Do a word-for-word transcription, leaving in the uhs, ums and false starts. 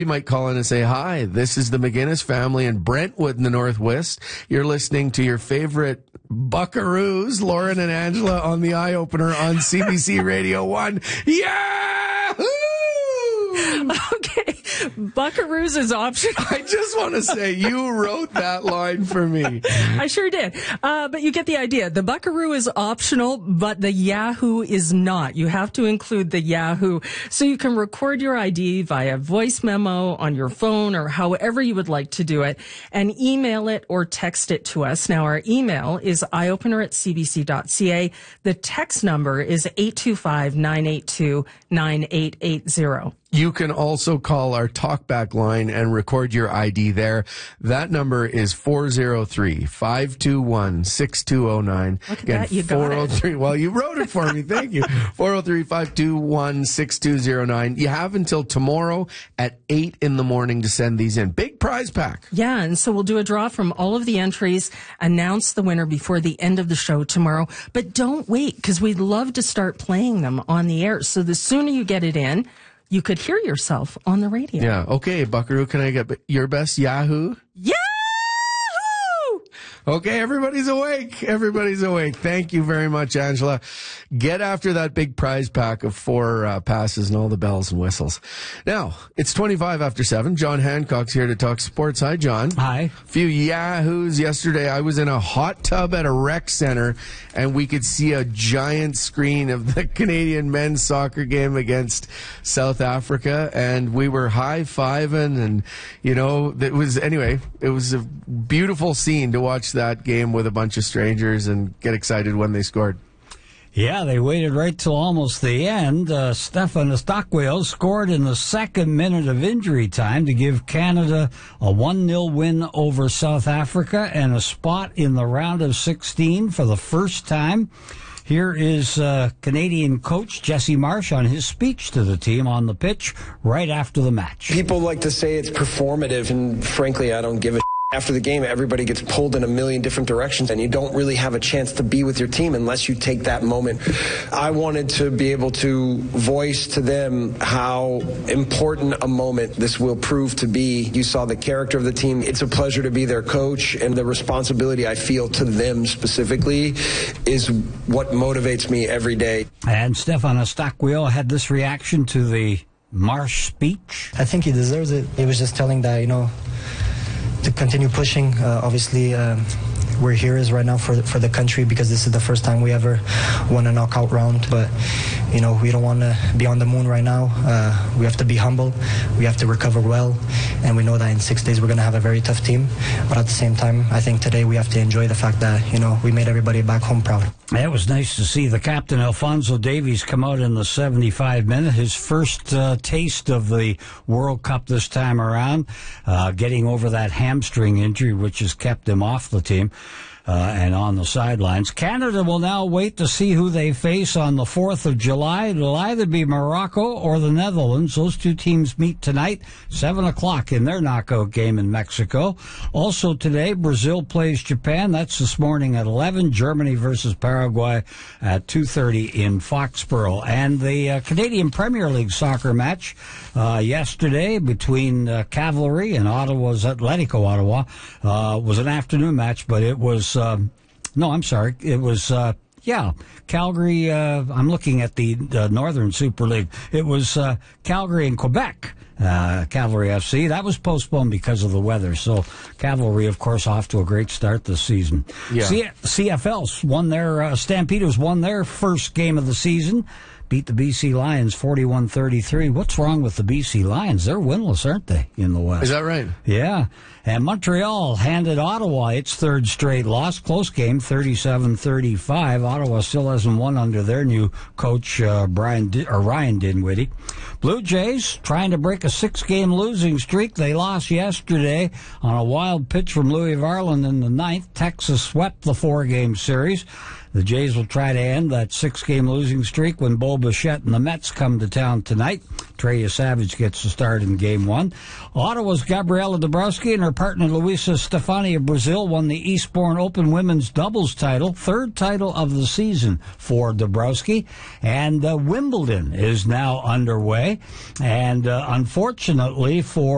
You might call in and say, hi, this is the McGinnis family in Brentwood in the Northwest. You're listening to your favorite buckaroos, Lauren and Angela, on the Eye Opener on C B C Radio one. Yahoo! Okay, buckaroos is optional. I just want to say, you wrote that line for me. I sure did. Uh, but you get the idea. The buckaroo is optional, but the Yahoo is not. You have to include the Yahoo. So you can record your I D via voice memo on your phone or however you would like to do it and email it or text it to us. Now, our email is eyeopener at c b c dot c a. The text number is eight two five, nine eight two, nine eight eight zero. You can also call our talkback line and record your I D there. That number is four oh three, five two one, six two oh nine. Look at Again, that, you got it. Well, you wrote it for me. Thank you. four oh three, five two one, six two oh nine. You have until tomorrow at eight in the morning to send these in. Big prize pack. Yeah, and so we'll do a draw from all of the entries, announce the winner before the end of the show tomorrow. But don't wait, because we'd love to start playing them on the air. So the sooner you get it in, you could hear yourself on the radio. Yeah. Okay, Buckaroo, can I get your best Yahoo? Yahoo! Okay, everybody's awake. Everybody's awake. Thank you very much, Angela. Get after that big prize pack of four uh, passes and all the bells and whistles. Now, it's twenty-five after seven. John Hancock's here to talk sports. Hi, John. Hi. A few yahoos yesterday. I was in a hot tub at a rec center, and we could see a giant screen of the Canadian men's soccer game against South Africa, and we were high-fiving, and, you know, it was, anyway, it was a beautiful scene to watch that game with a bunch of strangers and get excited when they scored. Yeah, they waited right till almost the end. Uh, Stefan Estaquio scored in the second minute of injury time to give Canada a one nil win over South Africa and a spot in the round of sixteen for the first time. Here is uh, Canadian coach Jesse Marsh on his speech to the team on the pitch right after the match. People like to say it's performative, and frankly, I don't give a After the game, everybody gets pulled in a million different directions, and you don't really have a chance to be with your team unless you take that moment. I wanted to be able to voice to them how important a moment this will prove to be. You saw the character of the team. It's a pleasure to be their coach, and the responsibility I feel to them specifically is what motivates me every day. And Stefan Estaquio had this reaction to the Marsh speech. I think he deserves it. He was just telling that, you know, to continue pushing. Uh, obviously, um, we're heroes right now for for the country because this is the first time we ever won a knockout round. But you know, we don't want to be on the moon right now. Uh, we have to be humble. We have to recover well, and we know that in six days we're going to have a very tough team. But at the same time, I think today we have to enjoy the fact that, you know, we made everybody back home proud. It was nice to see the captain, Alphonso Davies, come out in the seventy-five minute, his first uh, taste of the World Cup this time around, uh, getting over that hamstring injury, which has kept him off the team. Uh, and on the sidelines. Canada will now wait to see who they face on the fourth of July. It'll either be Morocco or the Netherlands. Those two teams meet tonight, seven o'clock in their knockout game in Mexico. Also today, Brazil plays Japan. That's this morning at eleven. Germany versus Paraguay at two thirty in Foxborough. And the uh, Canadian Premier League soccer match uh, yesterday between uh, Cavalry and Ottawa's Atletico Ottawa uh, was an afternoon match, but it was Um, no, I'm sorry. It was, uh, yeah, Calgary. Uh, I'm looking at the uh, Northern Super League. It was uh, Calgary and Quebec, uh, Cavalry F C. That was postponed because of the weather. So Cavalry, of course, off to a great start this season. Yeah. C- CFLs won their, uh, Stampeders won their first game of the season. Beat the B C Lions forty-one thirty-three. What's wrong with the B C Lions? They're winless, aren't they, in the West? Is that right? Yeah. And Montreal handed Ottawa its third straight loss. Close game, thirty-seven thirty-five. Ottawa still hasn't won under their new coach, uh, Brian D- or Ryan Dinwiddie. Blue Jays trying to break a six-game losing streak. They lost yesterday on a wild pitch from Louis Varland in the ninth. Texas swept the four-game series. The Jays will try to end that six-game losing streak when Bo Bichette and the Mets come to town tonight. Treya Savage gets the start in Game one. Ottawa's Gabriela Dabrowski and her partner Luisa Stefani of Brazil won the Eastbourne Open Women's Doubles title, third title of the season for Dabrowski. And uh, Wimbledon is now underway. And uh, unfortunately for